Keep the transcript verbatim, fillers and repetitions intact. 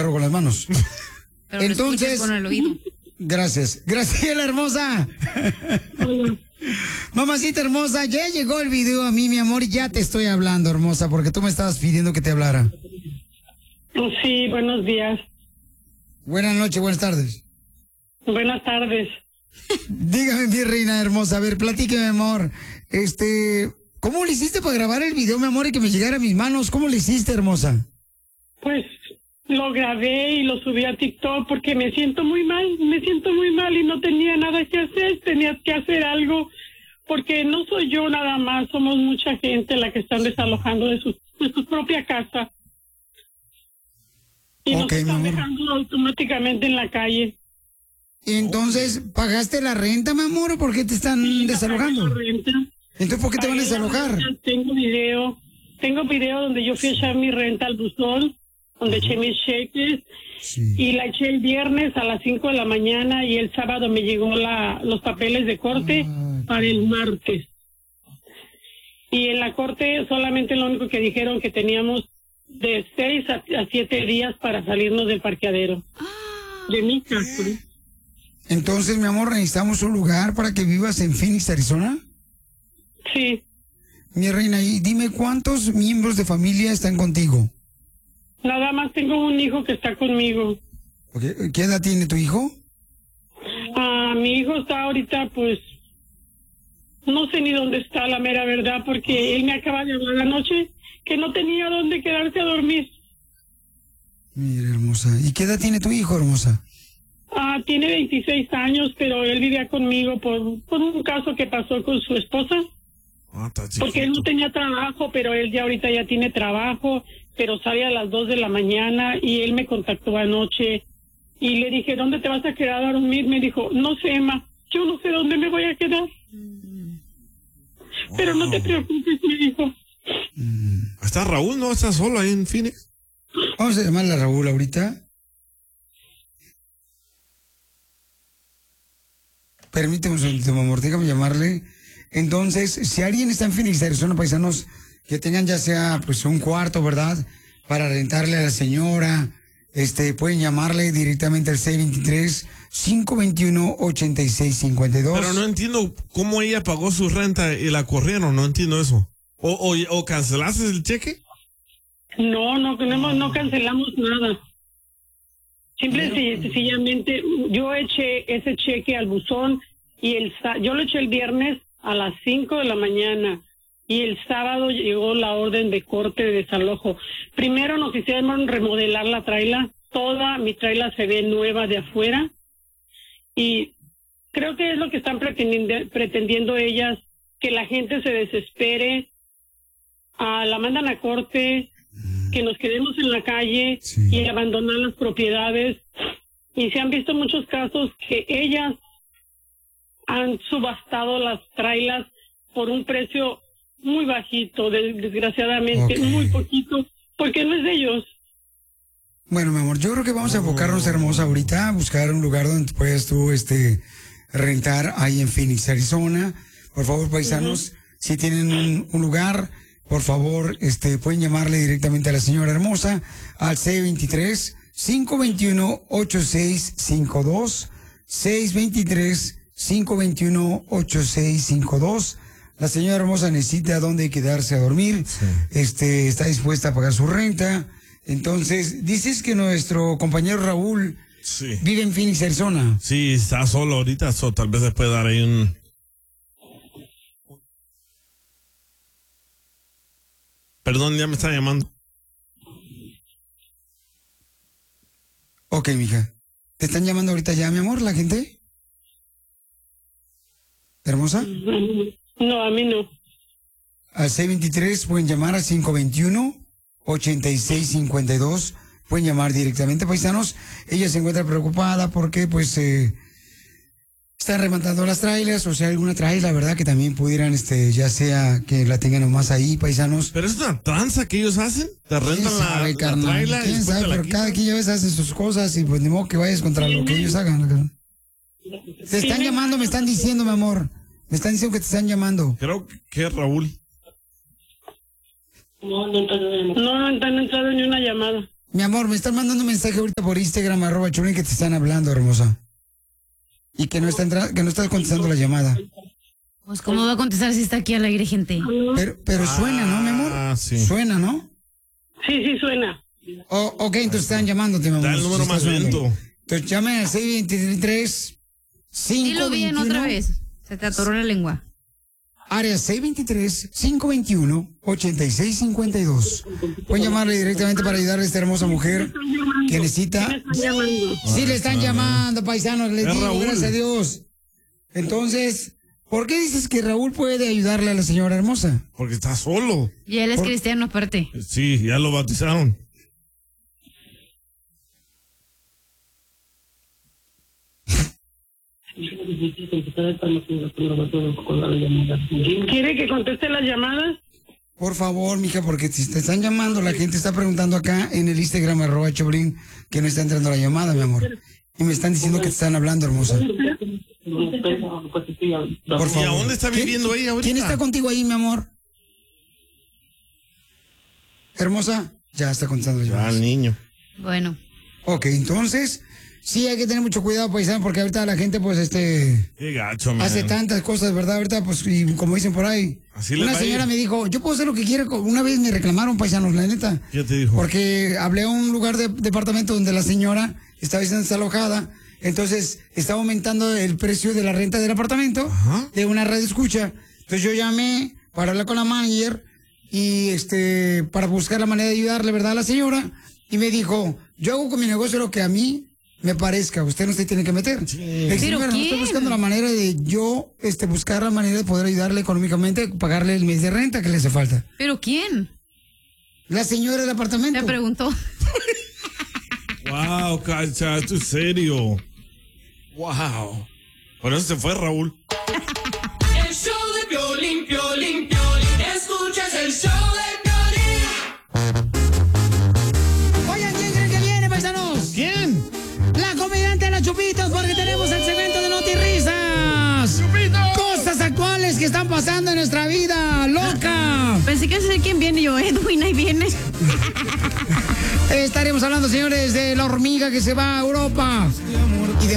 agarro con las manos. Pero entonces, con el oído. Gracias. Graciela hermosa. Hola. Mamacita hermosa, ya llegó el video a mí, mi amor, y ya te estoy hablando, hermosa, porque tú me estabas pidiendo que te hablara. Sí, buenos días. Buenas noches, buenas tardes. Buenas tardes. Dígame, mi reina hermosa, a ver, platíqueme, amor. Este, ¿cómo le hiciste para grabar el video, mi amor, y que me llegara a mis manos? ¿Cómo le hiciste, hermosa? Pues lo grabé y lo subí a TikTok porque me siento muy mal, me siento muy mal y no tenía nada que hacer, tenía que hacer algo, porque no soy yo nada más, somos mucha gente la que están desalojando de su, de su propia casa. Y okay, nos están dejando automáticamente en la calle. ¿Y entonces pagaste la renta, mi amor, o por qué te están Sí, desalojando? la renta. Entonces, ¿por qué te van a desalojar? Renta, tengo video, tengo video donde yo fui a echar mi renta al buzón, donde uh-huh. eché mis cheques, sí. y la eché el viernes a las cinco de la mañana y el sábado me llegó la, los papeles de corte uh-huh. para el martes. Y en la corte solamente lo único que dijeron que teníamos de seis a, a siete días para salirnos del parqueadero, de mi casa. Entonces, mi amor, necesitamos un lugar para que vivas en Phoenix, Arizona. Sí. Mi reina, y dime cuántos miembros de familia están contigo. Nada más tengo un hijo que está conmigo. Okay. ¿Qué edad tiene tu hijo? Ah, mi hijo está ahorita, pues, no sé ni dónde está, la mera verdad, porque él me acaba de hablar anoche que no tenía dónde quedarse a dormir. Mira, hermosa. ¿Y qué edad tiene tu hijo, hermosa? Ah, tiene veintiséis años, pero él vivía conmigo por, por un caso que pasó con su esposa. Ah, porque él no tenía trabajo, pero él ya ahorita ya tiene trabajo, pero sale a las dos de la mañana y él me contactó anoche y le dije, ¿dónde te vas a quedar a dormir? Me dijo, no sé, Emma, yo no sé dónde me voy a quedar. Mm. Pero wow. no te preocupes, me dijo. Mm. ¿Está Raúl? ¿No está solo ahí en Phoenix? Vamos a llamarle a Raúl ahorita. Permíteme un segundito, mi amor, déjame llamarle. Entonces, si alguien está en Phoenix, Arizona, paisanos, que tengan ya sea pues un cuarto, ¿verdad?, para rentarle a la señora, este, pueden llamarle directamente al seis dos tres, cinco dos uno, ocho seis cinco dos. Pero no entiendo cómo ella pagó su renta y la corrieron, no entiendo eso. ¿O, o, o cancelaste el cheque? No, no, no, no cancelamos nada. Simple y sencillamente, yo eché ese cheque al buzón y el yo lo eché el viernes a las cinco de la mañana y el sábado llegó la orden de corte de desalojo. Primero nos hicieron remodelar la traila, toda mi traila se ve nueva de afuera y creo que es lo que están pretendiendo, pretendiendo ellas, que la gente se desespere, ah, la mandan a corte, que nos quedemos en la calle sí. y abandonar las propiedades. Y se han visto muchos casos que ellas han subastado las trailas por un precio muy bajito, desgraciadamente, okay. muy poquito, porque no es de ellos. Bueno, mi amor, yo creo que vamos a enfocarnos, hermosa, ahorita a buscar un lugar donde puedas tú este, rentar ahí en Phoenix, Arizona. Por favor, paisanos, uh-huh. si tienen un, un lugar, por favor, este, pueden llamarle directamente a la señora hermosa al seis dos tres, cinco dos uno, ocho seis cinco dos, seis dos tres, cinco dos uno, ocho seis cinco dos. La señora hermosa necesita dónde quedarse a dormir, sí. este, está dispuesta a pagar su renta. Entonces, dices que nuestro compañero Raúl sí. vive en Phoenix, Arizona. Sí, está solo ahorita, so, tal vez le puede dar ahí un... Perdón, ya me está llamando. Ok, mija. ¿Te están llamando ahorita ya, mi amor, la gente? ¿Hermosa? No, a mí no. Al seis dos tres pueden llamar al cinco dos uno, ocho seis cinco dos. Pueden llamar directamente, paisanos. Ella se encuentra preocupada porque, pues, eh, están rematando las trailers, o sea, alguna traila, ¿verdad? Que también pudieran, este, ya sea que la tengan nomás ahí, paisanos. Pero es una tranza que ellos hacen. Te rentan sabe, la, carnal, la traila. ¿Quién sabe? Pero cada quien ya ves hace sus cosas y pues ni modo que vayas contra lo que ellos hagan. Te están llamando, me están diciendo, mi amor. Me están diciendo que te están llamando. Creo que es Raúl. No, no, no, no han entrado ni una llamada. Mi amor, me están mandando un mensaje ahorita por Instagram, arroba Choplin, que te están hablando, hermosa. Y que no, está entra- que no estás contestando la llamada. Pues, ¿cómo va a contestar si está aquí al aire, gente? Pero, pero suena, ¿no, mi amor? Ah, sí. Suena, ¿no? Sí, sí, suena. Oh, ok, entonces están llamándote, mi amor. Da el número Sí, más está sonando. lento. Entonces llame al seis veintitrés, cinco Dilo bien veintiuno. otra vez. Se te atoró la lengua. Área seis veintitrés, cinco veintiuno, ochenta y seis cincuenta y dos. Pueden llamarle directamente para ayudar a esta hermosa mujer que necesita. Me están llamando. Sí, le están llamando, paisanos, les Es digo, Raúl. gracias a Dios. Entonces, ¿por qué dices que Raúl puede ayudarle a la señora hermosa? Porque está solo. Y él es Por- cristiano aparte. Sí, ya lo bautizaron. ¿Quiere que conteste las llamadas? Por favor, mija, porque si te están llamando, la gente está preguntando acá en el Instagram, arroba Choplin, que no está entrando la llamada, mi amor. Y me están diciendo que te están hablando, hermosa. Por ¿Y a favor. dónde está ¿Quién- viviendo ella ahorita? ¿Quién está contigo ahí, mi amor? Hermosa, ya está contestando la Ah, llamada. el niño. Bueno. Ok, entonces, sí hay que tener mucho cuidado, paisano, porque ahorita la gente, pues, este... Qué gacho, man. hace tantas cosas, ¿verdad? Ahorita, pues, y como dicen por ahí. Así les Una va a señora ir. me dijo, yo puedo hacer lo que quiera. Una vez me reclamaron, paisanos, la neta. ¿Qué te dijo? Porque hablé a un lugar de departamento donde la señora estaba siendo desalojada. Entonces, estaba aumentando el precio de la renta del apartamento Ajá. de una radio escucha. Entonces, yo llamé para hablar con la manager y, este, para buscar la manera de ayudarle, ¿verdad? A la señora. Y me dijo, yo hago con mi negocio lo que a mí me parezca, usted no se tiene que meter. Sí. Le dije, ¿Pero "Señora, no estoy quién? buscando la manera de yo este, buscar la manera de poder ayudarle económicamente, pagarle el mes de renta que le hace falta. ¿Pero quién? La señora del apartamento. Me preguntó. Wow, cacha, esto es serio. Wow. Por eso se fue Raúl. El show de Piolín, Piolín, Piolín. Escuchas el show de Piolín. Oigan, ¿quién creen que viene, paisanos? ¿Quién? La comediante de los Chupitos, porque tenemos el segmento de Notirrisas. ¡Chupitos! Cosas actuales que están pasando en nuestra vida, loca. Pensé que sé quién viene. Yo, Edwin, ahí viene. Estaremos hablando, señores, de la hormiga que se va a Europa.